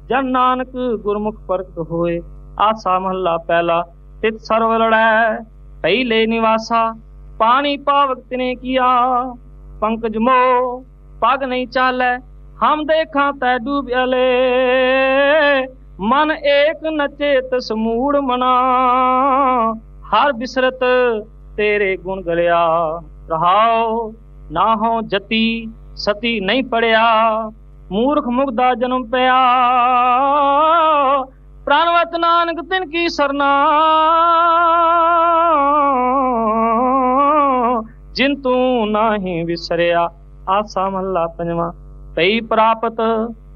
ਜਨ ਨਾਨਕ ਗੁਰਮੁਖ ਪ੍ਰਗਟ ਹੋਏ। ਆਸਾ ਮਹੱਲਾ ਪਹਿਲਾ। ਤਿਤ ਸਰਵ ਲੜੈ ਪਹਿਲੇ ਨਿਵਾਸਾ, ਪਾਣੀ ਪਾਵਕ ਤਿਨੇ ਕੀਆ। ਪੰਕਜ ਮੋਹ ਪਗ ਨਹੀਂ ਚਾਲੈ, ਹਮ ਦੇਖਾਂ ਤੈ ਡੂਬਿਆਲੇ। ਮਨ ਏਕ ਨਚੇ ਤਿਸ ਮੂੜ ਮਨਾ, ਹਰ ਬਿਸਰਤ ਤੇਰੇ ਗੁਣ ਗਲਿਆ। ਰਹਾਉ ਨਾਹੋ ਜਤੀ ਸਤੀ ਨਹੀਂ ਪੜਿਆ, ਮੂਰਖ ਮੁਗਦਾ ਜਨਮ ਪਿਆ। ਪ੍ਰਾਨਵਤ ਨਾਨਕ ਤਿਨ ਕੀ ਸਰਨਾ, ਜਿਨ ਤੂੰ ਨਾਹੀਂ ਵਿਸਰਿਆ। ਆਸਾ ਮਹੱਲਾ ਪੰਜਵਾਂ। ਪਈ ਪ੍ਰਾਪਤ